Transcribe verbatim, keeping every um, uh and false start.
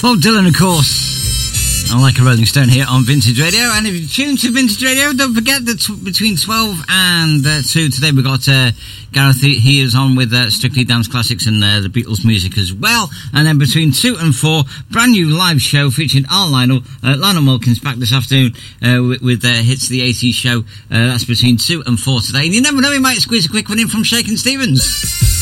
Bob Dylan, of course. I like a Rolling Stone here on Vintage Radio. And if you tune to Vintage Radio, don't forget that t- between twelve and uh, two today we've got uh, Gareth. He is on with uh, Strictly Dance Classics and uh, the Beatles music as well. And then between two and four, brand new live show featuring our Lionel. Uh, Lionel Mulkins back this afternoon uh, with, with uh, Hits the eighties show. Uh, that's between two and four today. And you never know, he might squeeze a quick one in from Shakin' Stevens.